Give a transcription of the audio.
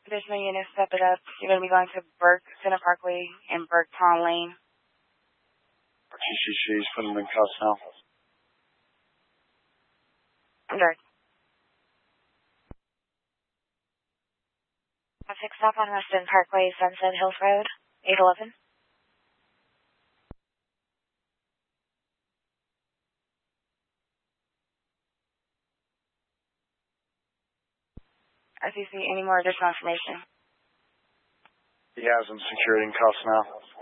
Additional units, step it up. You're going to be going to Burke Center Parkway and Burke Pond Lane. TCC's putting them in cuffs now. Direct. Traffic stop on Weston Parkway, Sunset Hills Road, 811. As you see, any more additional information? He has them secured in cuffs now.